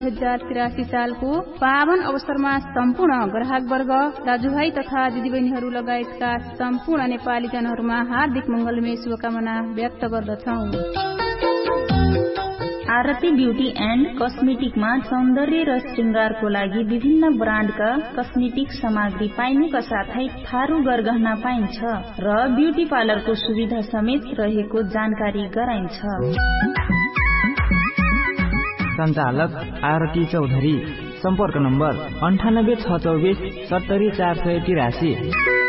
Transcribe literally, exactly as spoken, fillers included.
दुई हजार तिरासी सालको पावन अवसरमा सम्पूर्ण ग्राहक वर्ग दाजुभाइ तथा दिदीबहिनीहरू लगायतका सम्पूर्ण नेपाली जनहरूमा हार्दिक मंगलमय शुभकामना व्यक्त गर्दछौ। आरती ब्यूटी एन्ड कस्मेटिकमा सौन्दर्य र श्रृंगारको लागि विभिन्न ब्रान्डका कस्मेटिक सामग्री पाइनुका साथै थारू गरगहना पाइन्छ र ब्यूटी पार्लरको सुविधा समेत रहेको जानकारी गराइन्छ। संचालक आरती चौधरी, सम्पर्क नम्बर अन्ठानब्बे छ चौबिस सत्तरी चार सय तिरासी।